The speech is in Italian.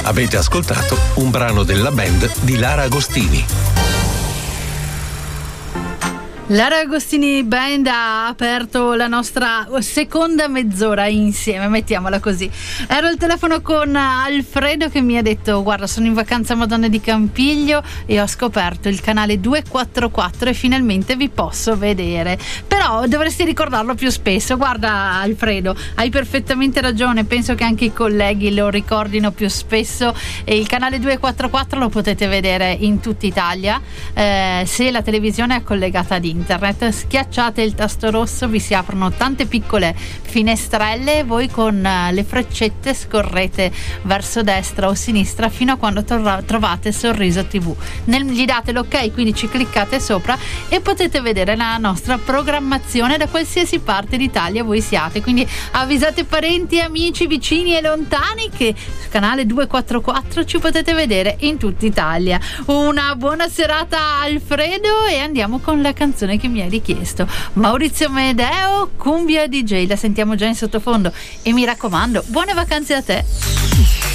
Avete ascoltato un brano della band di Lara Agostini. Lara Agostini Band ha aperto la nostra seconda mezz'ora insieme, mettiamola così. Ero al telefono con Alfredo che mi ha detto: guarda, sono in vacanza a Madonna di Campiglio e ho scoperto il canale 244 e finalmente vi posso vedere. Però dovresti ricordarlo più spesso. Guarda Alfredo, hai perfettamente ragione, penso che anche i colleghi lo ricordino più spesso. E il canale 244 lo potete vedere in tutta Italia, se la televisione è collegata ad internet. Schiacciate il tasto rosso, vi si aprono tante piccole finestrelle e voi con le freccette scorrete verso destra o sinistra fino a quando trovate Sorriso TV. Gli date l'ok, quindi ci cliccate sopra e potete vedere la nostra programmazione da qualsiasi parte d'Italia voi siate. Quindi avvisate parenti, amici, vicini e lontani che sul canale 244 ci potete vedere in tutta Italia. Una buona serata Alfredo e andiamo con la canzone che mi hai richiesto. Maurizio Medeo, Cumbia DJ, la sentiamo già in sottofondo e mi raccomando, buone vacanze a te.